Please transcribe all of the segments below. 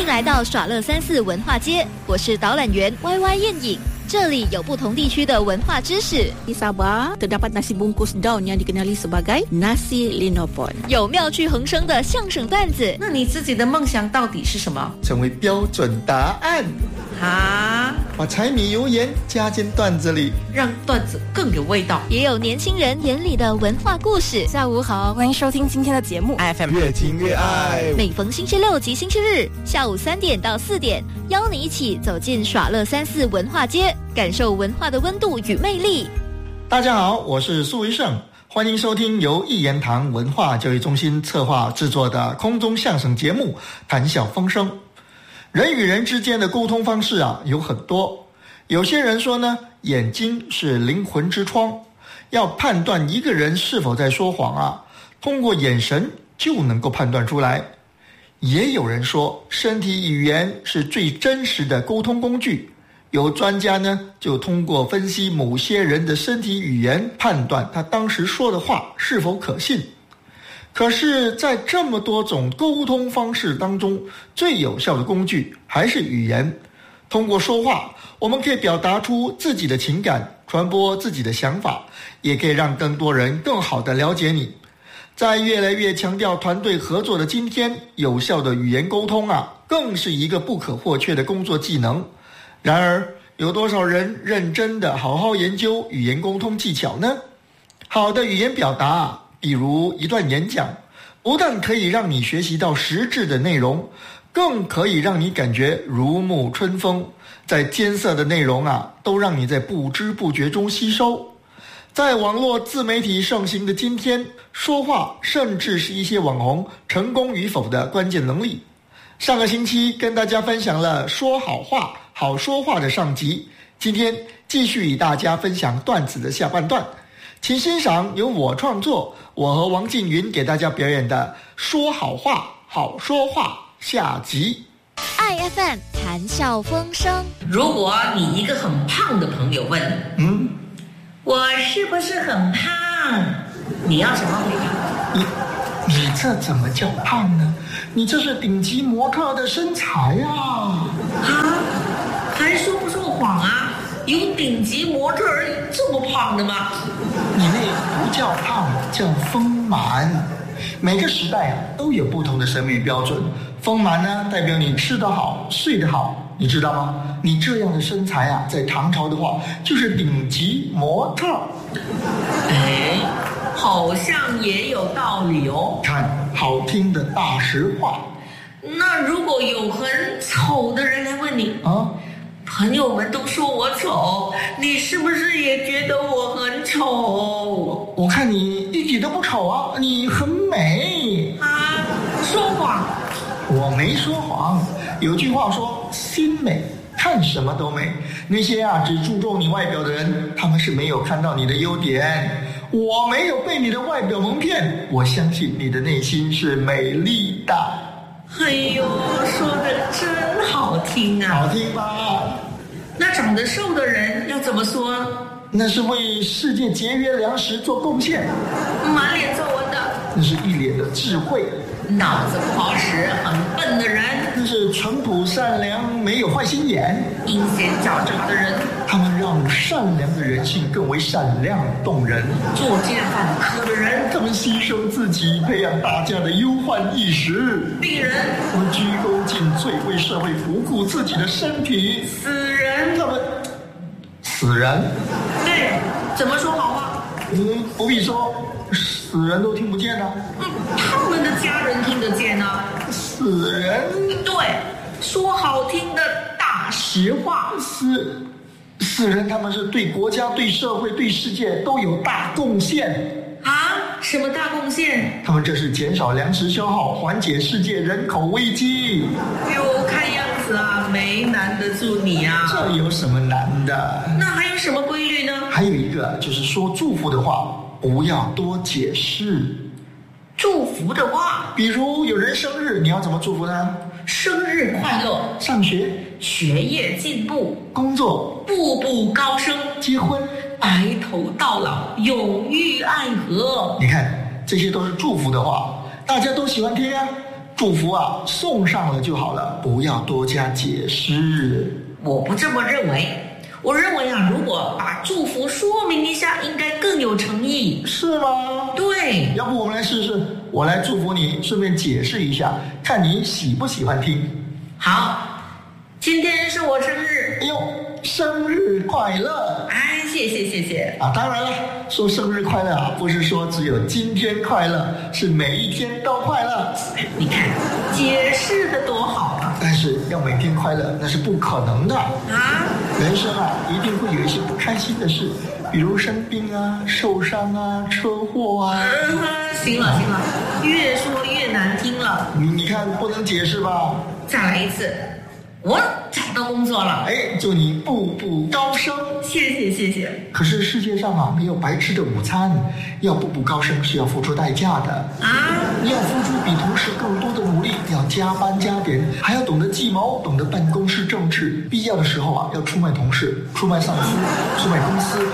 来到耍乐34文化街，我是导览员 YY 燕影。这里有不同地区的文化知识。 Di Sabah terdapat nasi bungkus daun yang dikenali sebagai nasi linopon。 有妙趣横生的相声段子。 那你自己的梦想到底是什么？ 成为标准答案。 啊！ 把柴米油盐加进段子里， 让段子更有味道。 也有年轻人眼里的文化故事。 下午好，欢迎收听今天的节目 FM 越听越爱。 每逢星期六及星期日下午3点到4点，邀你一起走进耍乐34文化街，感受文化的温度与魅力。 大家好，我是苏维盛，欢迎收听由一言堂文化教育中心策划制作的空中相声节目《谈笑风生》。人与人之间的沟通方式有很多，有些人说呢，眼睛是灵魂之窗，要判断一个人是否在说谎通过眼神就能够判断出来。也有人说，身体语言是最真实的沟通工具，有专家呢就通过分析某些人的身体语言，判断他当时说的话是否可信。可是在这么多种沟通方式当中，最有效的工具还是语言。通过说话，我们可以表达出自己的情感，传播自己的想法，也可以让更多人更好地了解你。在越来越强调团队合作的今天，有效的语言沟通更是一个不可或缺的工作技能。然而，有多少人认真地好好研究语言沟通技巧呢？好的语言表达比如一段演讲，不但可以让你学习到实质的内容，更可以让你感觉如沐春风，在艰涩的内容都让你在不知不觉中吸收。在网络自媒体盛行的今天，说话甚至是一些网红成功与否的关键能力。上个星期跟大家分享了说好话好说话的上集，今天继续与大家分享段子的下半段，请欣赏由我创作，我和王静云给大家表演的说好话好说话下集。 IFM 谈笑风生。 如果你一个很胖的朋友问，我是不是很胖？你要怎么回答？ 你这怎么叫胖呢？你这是顶级模特的身材还说不说谎有顶级模特这么胖的吗？ 你那不叫胖，叫丰满。每个时代都有不同的审美标准。丰满呢，代表你吃得好，睡得好，你知道吗？你这样的身材在唐朝的话，就是顶级模特。 好像也有道理哦。 看，好听的大实话。 那如果有很丑的人来问你朋友们都说我丑，你是不是也觉得我很丑？ 我看你一点都不丑你很美说谎？ 我没说谎。有句话说，心美看什么都美。那些只注重你外表的人，他们是没有看到你的优点。我没有被你的外表蒙骗，我相信你的内心是美丽的。 哎呦，说的真好听好听吧？ 那长得瘦的人要怎么说？ 那是为世界节约粮食做贡献。 满脸皱纹的， 那是一脸的智慧。 脑子不好使很笨的人， 那是淳朴善良没有坏心眼。 阴险狡诈的人， 他们让善良的人性更为闪亮动人。 作奸犯科的人， 他们牺牲自己培养大家的忧患意识。 病人， 他们鞠躬尽瘁为社会服务自己的身体。 死人， 他们死人， 对，怎么说好话？ 不必说，死人都听不见他们的家人听得见死人， 对，说好听的大实话。 死人他们是对国家、对社会、对世界都有大贡献什么大贡献？ 他们这是减少粮食消耗，缓解世界人口危机。 看样子没难得住你这有什么难的？ 那还有什么规律呢？ 还有一个就是说祝福的话不要多解释。 祝福的话， 比如有人生日，你要怎么祝福他？ 生日快乐， 上学学业进步， 工作步步高升， 结婚白头到老，永浴爱河。 你看，这些都是祝福的话，大家都喜欢听祝福啊送上了就好了，不要多加解释。 我不这么认为，我认为啊，如果把祝福说明一下，应该更有诚意。 是吗？ 对， 要不我们来试试，我来祝福你，顺便解释一下，看你喜不喜欢听。 好，今天是我生日。 哎呦，生日快乐！ 哎，谢谢啊，当然了，说生日快乐啊，不是说只有今天快乐，是每一天都快乐。 你看，解释的多好啊！ 但是要每天快乐，那是不可能的啊！ 人生啊，一定会有一些不开心的事，比如生病啊、受伤啊、车祸啊。 行了，越说越难听了。 你看，不能解释吧？ 再来一次。我找到工作了， 哎，祝你步步高升。 谢谢。 可是世界上啊，没有白吃的午餐，要步步高升是要付出代价的啊！ 你要付出比同事更多的努力，要加班加点，还要懂得计谋，懂得办公室政治，必要的时候啊，要出卖同事，出卖上司，出卖公司。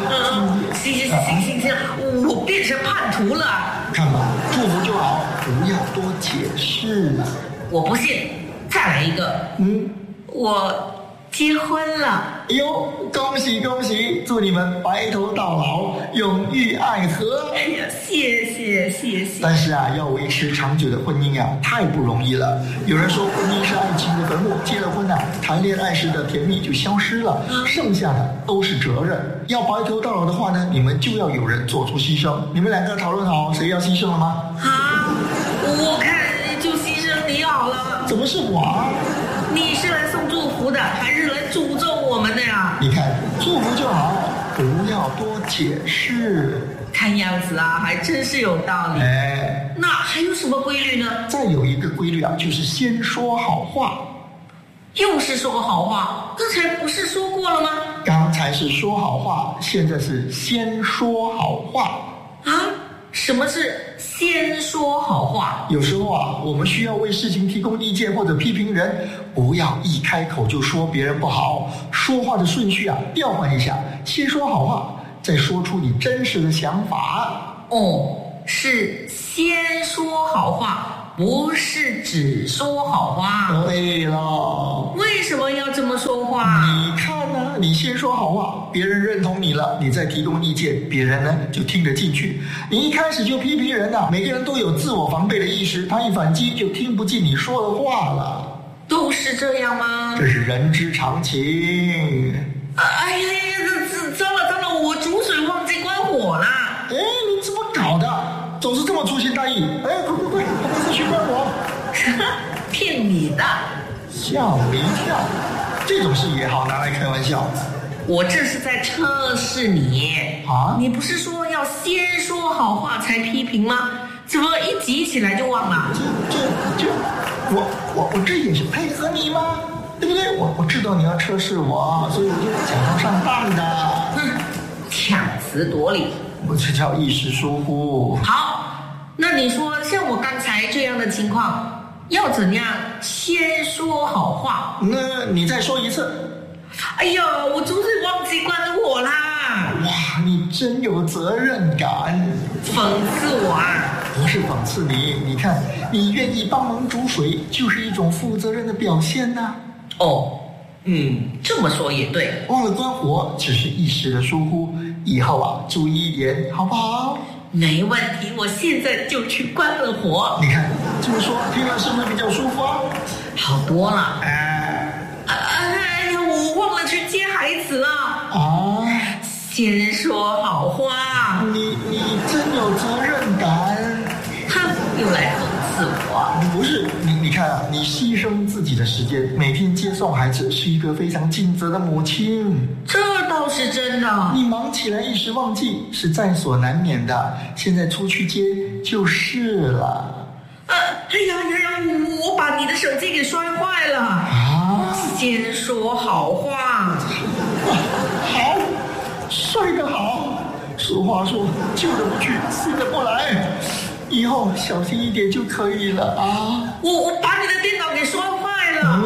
行，我变成叛徒了。 看吧，祝福就好，不要多解释。 我不信，再来一个。我结婚了。 哎呦，恭喜！祝你们白头到老，永浴爱河。 哎呀，谢谢。 但是啊，要维持长久的婚姻啊，太不容易了。有人说婚姻是爱情的坟墓，结了婚啊，谈恋爱时的甜蜜就消失了，剩下的都是责任。要白头到老的话呢，你们就要有人做出牺牲。你们两个讨论好谁要牺牲了吗？ 啊，我看就牺牲你好了。 怎么是我啊？ 你是来送祝福的，还是来诅咒我们的呀？ 你看，祝福就好，不要多解释。 看样子啊，还真是有道理。 哎， 那还有什么规律呢？ 再有一个规律啊，就是先说好话。 又是说好话？刚才不是说过了吗？ 刚才是说好话，现在是先说好话。 啊？什么是先说好话？ 有时候啊，我们需要为事情提供意见或者批评人，不要一开口就说别人不好，说话的顺序啊调换一下，先说好话，再说出你真实的想法。 哦，是先说好话，不是只说好话。 对了， 为什么要这么说话？ 你看啊，你先说好话，别人认同你了，你再提供意见，别人呢就听得进去。你一开始就批评人啊，每个人都有自我防备的意识，他一反击就听不进你说的话了。 都是这样吗？ 这是人之常情。 哎呀，糟了，我煮水忘记关火了。 哎，你怎么搞的？总是这么粗心大意。哎，快，去关火。 骗你的。 吓我一跳，这种事也好拿来开玩笑。 我这是在测试你啊！ 你不是说要先说好话才批评吗？怎么一急起来就忘了？ 我这也是配合你吗？对不对？我知道你要测试我，所以我就假装上当的。 强词夺理， 我这叫一时疏忽。 好，那你说像我刚才这样的情况，要怎样先说好话？ 那你再说一次。 哎呀，我煮水忘记关火啦！ 哇，你真有责任感。 讽刺我啊？ 不是讽刺你，你看你愿意帮忙煮水，就是一种负责任的表现呐。 哦，这么说也对。 忘了关火只是一时的疏忽，以后啊注意一点，好不好？ 没问题，我现在就去关了火。 你看这么说，听了是不是比较舒服啊？ 好多了。 哎呀，我忘了去接孩子了。 啊！ 先说好话。 你真有责任感。 哼，又来讽刺我。 不是你看啊，你牺牲自己的时间，每天接送孩子，是一个非常尽责的母亲。 这倒是真的。 你忙起来一时忘记是在所难免的，现在出去接就是了。 哎呀，我把你的手机给摔坏了啊！ 先说好话。 好，摔得好。俗话说，旧的不去，新的不来。以后小心一点就可以了啊！ 我把你的电脑给摔坏了。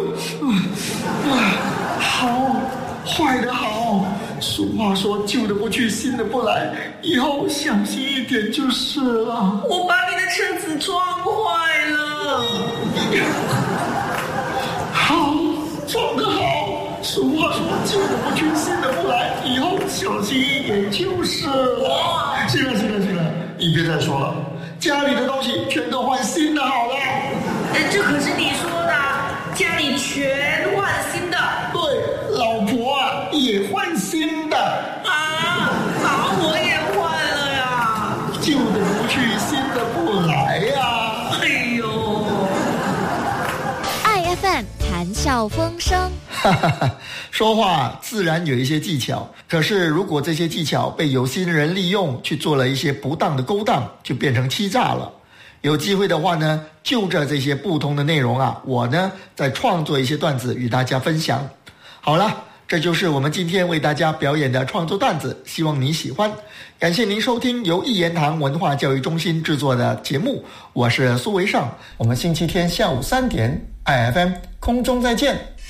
好，坏得好。俗话说，旧的不去，新的不来。以后小心一点就是了。 我把你的车子撞坏了。 好，装得好。俗话说，旧的不去，新的不来，以后小心一点就是了。行了，你别再说了，家里的东西全都换新的好了。 这可是你说的，家里全换新的。 对，老婆啊也换新的啊，我也换了呀。 旧的不去，新的不来呀。 哎呦， 爱 FM 谈笑风生。 说话自然有一些技巧，可是如果这些技巧被有心人利用，去做了一些不当的勾当，就变成欺诈了。有机会的话呢，就着这些不同的内容啊，我呢再创作一些段子与大家分享。好了，这就是我们今天为大家表演的创作段子，希望你喜欢。感谢您收听由一言堂文化教育中心制作的节目，我是苏维尚，我们星期天下午3点 IFM 空中再见。